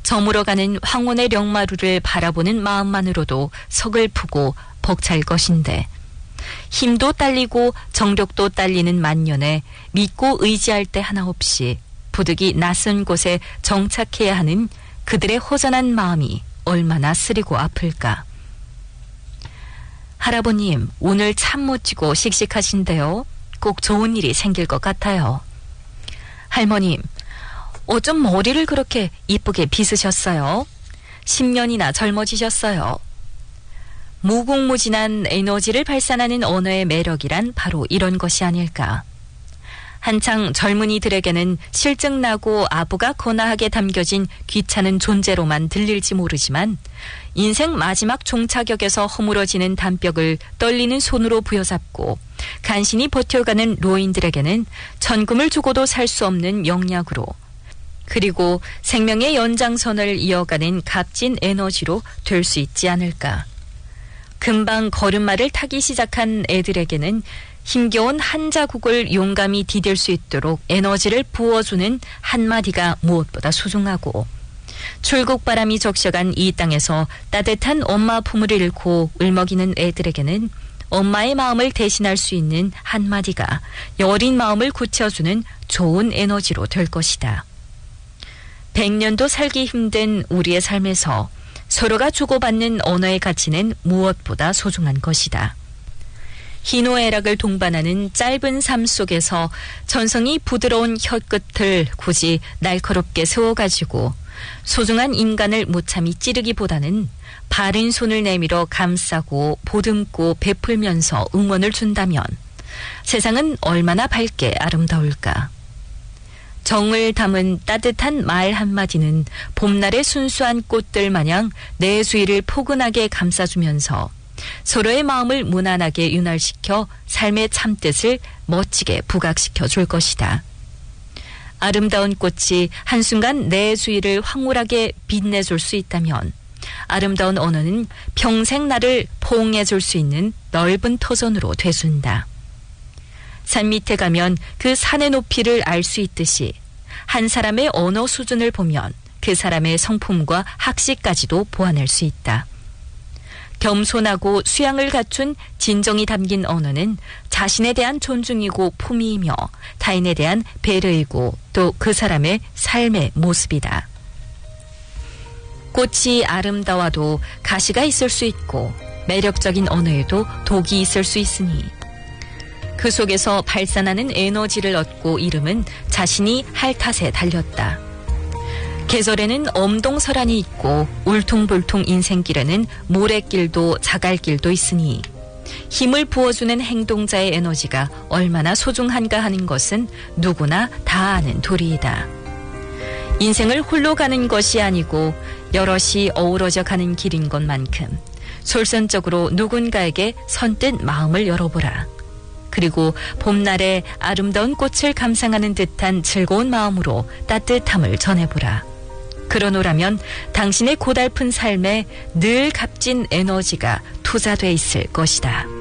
저물어가는 황혼의 령마루를 바라보는 마음만으로도 서글프고 벅찰 것인데 힘도 딸리고 정력도 딸리는 만년에 믿고 의지할 데 하나 없이 부득이 낯선 곳에 정착해야 하는 그들의 허전한 마음이 얼마나 쓰리고 아플까. 할아버님, 오늘 참 멋지고 씩씩하신데요. 꼭 좋은 일이 생길 것 같아요. 할머님, 어쩜 머리를 그렇게 이쁘게 빗으셨어요? 10년이나 젊어지셨어요. 무궁무진한 에너지를 발산하는 언어의 매력이란 바로 이런 것이 아닐까. 한창 젊은이들에게는 실증나고 아부가 거나하게 담겨진 귀찮은 존재로만 들릴지 모르지만 인생 마지막 종착역에서 허물어지는 담벽을 떨리는 손으로 부여잡고 간신히 버텨가는 노인들에게는 천금을 주고도 살 수 없는 영약으로, 그리고 생명의 연장선을 이어가는 값진 에너지로 될 수 있지 않을까. 금방 걸음마를 타기 시작한 애들에게는 힘겨운 한 자국을 용감히 디딜 수 있도록 에너지를 부어주는 한마디가 무엇보다 소중하고, 출국바람이 적셔간 이 땅에서 따뜻한 엄마 품을 잃고 울먹이는 애들에게는 엄마의 마음을 대신할 수 있는 한마디가 여린 마음을 굳혀주는 좋은 에너지로 될 것이다. 100년도 살기 힘든 우리의 삶에서 서로가 주고받는 언어의 가치는 무엇보다 소중한 것이다. 희노애락을 동반하는 짧은 삶 속에서 전성이 부드러운 혀끝을 굳이 날카롭게 세워가지고 소중한 인간을 무참히 찌르기보다는 바른 손을 내밀어 감싸고 보듬고 베풀면서 응원을 준다면 세상은 얼마나 밝게 아름다울까. 정을 담은 따뜻한 말 한마디는 봄날의 순수한 꽃들 마냥 내 주위를 포근하게 감싸주면서 서로의 마음을 무난하게 윤활시켜 삶의 참뜻을 멋지게 부각시켜 줄 것이다. 아름다운 꽃이 한순간 내 주위를 황홀하게 빛내줄 수 있다면 아름다운 언어는 평생 나를 포옹해줄 수 있는 넓은 터전으로 되준다. 산 밑에 가면 그 산의 높이를 알 수 있듯이 한 사람의 언어 수준을 보면 그 사람의 성품과 학식까지도 보아낼 수 있다. 겸손하고 수양을 갖춘 진정이 담긴 언어는 자신에 대한 존중이고 품위이며 타인에 대한 배려이고 또 그 사람의 삶의 모습이다. 꽃이 아름다워도 가시가 있을 수 있고 매력적인 언어에도 독이 있을 수 있으니 그 속에서 발산하는 에너지를 얻고 이름은 자신이 할 탓에 달렸다. 계절에는 엄동설한이 있고 울퉁불퉁 인생길에는 모래길도 자갈길도 있으니 힘을 부어주는 행동자의 에너지가 얼마나 소중한가 하는 것은 누구나 다 아는 도리이다. 인생을 홀로 가는 것이 아니고 여럿이 어우러져 가는 길인 것만큼 솔선적으로 누군가에게 선뜻 마음을 열어보라. 그리고 봄날의 아름다운 꽃을 감상하는 듯한 즐거운 마음으로 따뜻함을 전해보라. 그러노라면 당신의 고달픈 삶에 늘 값진 에너지가 투자돼 있을 것이다.